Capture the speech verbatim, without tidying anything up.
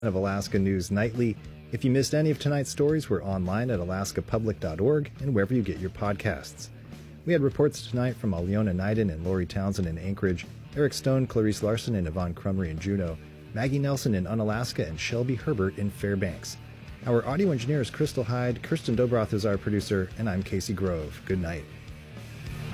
of Alaska News Nightly. If you missed any of tonight's stories, we're online at alaska public dot org and wherever you get your podcasts. We had reports tonight from Aliona Naiden and Lori Townsend in Anchorage, Eric Stone, Clarice Larson, and Yvonne Crumry in Juneau, Maggie Nelson in Unalaska, and Shelby Herbert in Fairbanks. Our audio engineer is Crystal Hyde, Kirsten Dobroth is our producer, and I'm Casey Grove. Good night.